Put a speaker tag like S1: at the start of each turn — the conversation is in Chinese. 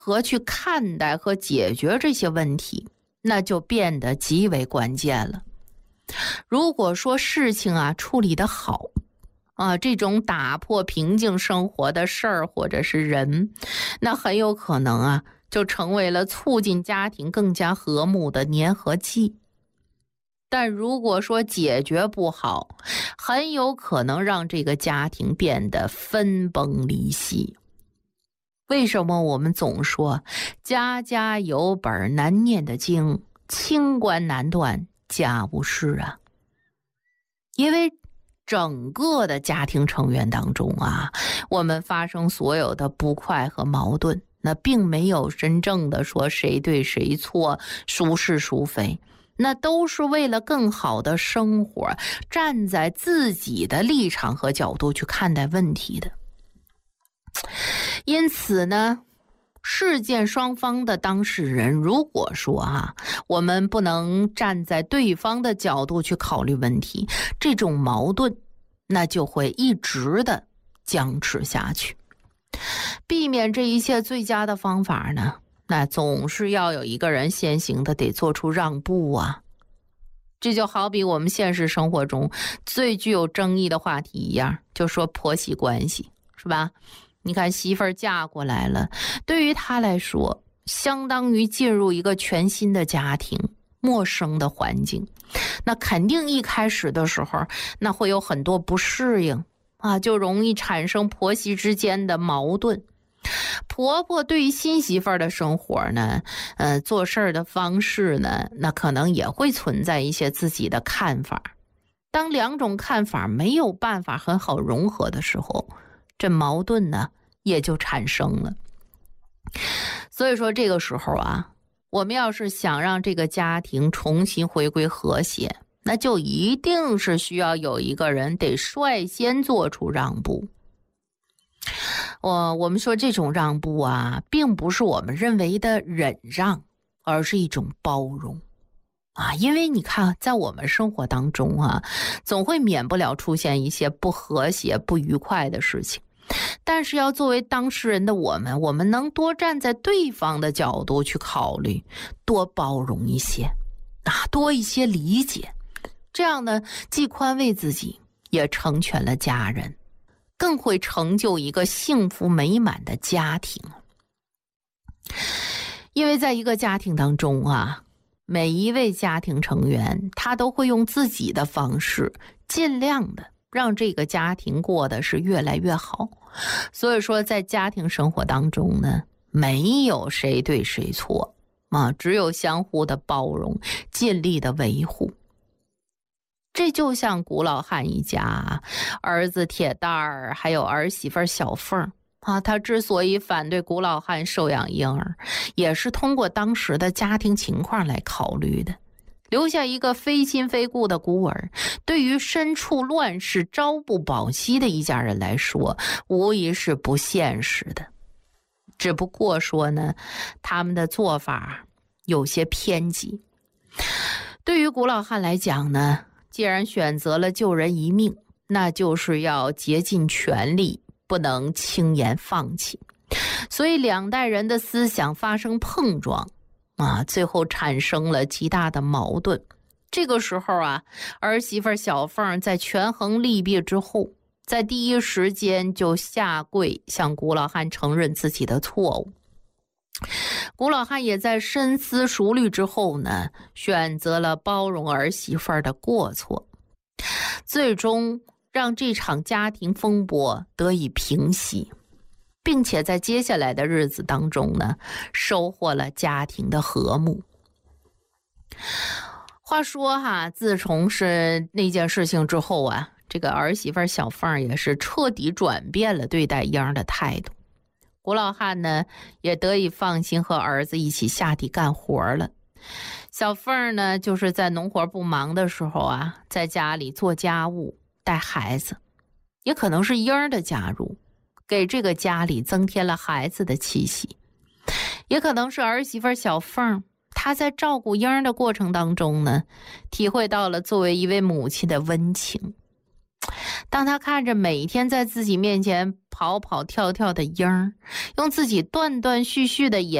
S1: 何去看待和解决这些问题，那就变得极为关键了。如果说事情处理得好这种打破平静生活的事儿或者是人，那很有可能就成为了促进家庭更加和睦的粘合剂。但如果说解决不好，很有可能让这个家庭变得分崩离析。为什么我们总说家家有本难念的经，清官难断家务事因为整个的家庭成员当中我们发生所有的不快和矛盾，那并没有真正的说谁对谁错，孰是孰非，那都是为了更好的生活，站在自己的立场和角度去看待问题的。因此呢，事件双方的当事人，如果说我们不能站在对方的角度去考虑问题，这种矛盾那就会一直的僵持下去。避免这一切最佳的方法呢，那总是要有一个人先行的得做出让步这就好比我们现实生活中最具有争议的话题一样，就说婆媳关系，是吧？你看媳妇儿嫁过来了，对于她来说相当于进入一个全新的家庭，陌生的环境，那肯定一开始的时候那会有很多不适应就容易产生婆媳之间的矛盾。婆婆对于新媳妇儿的生活呢做事儿的方式呢，那可能也会存在一些自己的看法。当两种看法没有办法很好融合的时候，这矛盾呢也就产生了。所以说这个时候我们要是想让这个家庭重新回归和谐，那就一定是需要有一个人得率先做出让步。我们说这种让步并不是我们认为的忍让，而是一种包容因为你看在我们生活当中总会免不了出现一些不和谐不愉快的事情，但是要作为当事人的我们能多站在对方的角度去考虑，多包容一些多一些理解，这样呢既宽慰自己，也成全了家人，更会成就一个幸福美满的家庭。因为在一个家庭当中每一位家庭成员他都会用自己的方式尽量的让这个家庭过得是越来越好。所以说在家庭生活当中呢，没有谁对谁错只有相互的包容，尽力的维护。这就像古老汉一家儿子铁蛋儿还有儿媳妇小凤他之所以反对古老汉收养婴儿，也是通过当时的家庭情况来考虑的。留下一个非亲非故的孤儿，对于身处乱世朝不保夕的一家人来说，无疑是不现实的。只不过说呢，他们的做法有些偏激。对于古老汉来讲呢，既然选择了救人一命，那就是要竭尽全力，不能轻言放弃。所以两代人的思想发生碰撞最后产生了极大的矛盾。这个时候儿媳妇小凤在权衡利弊之后，在第一时间就下跪向古老汉承认自己的错误。古老汉也在深思熟虑之后呢，选择了包容儿媳妇的过错，最终让这场家庭风波得以平息，并且在接下来的日子当中呢，收获了家庭的和睦。话说自从是那件事情之后这个儿媳妇小凤也是彻底转变了对待婴儿的态度。古老汉呢也得以放心和儿子一起下地干活了。小凤呢就是在农活不忙的时候在家里做家务带孩子，也可能是婴儿的加入给这个家里增添了孩子的气息，也可能是儿媳妇小凤她在照顾婴儿的过程当中呢，体会到了作为一位母亲的温情。当她看着每天在自己面前跑跑跳跳的鹰儿，用自己断断续续的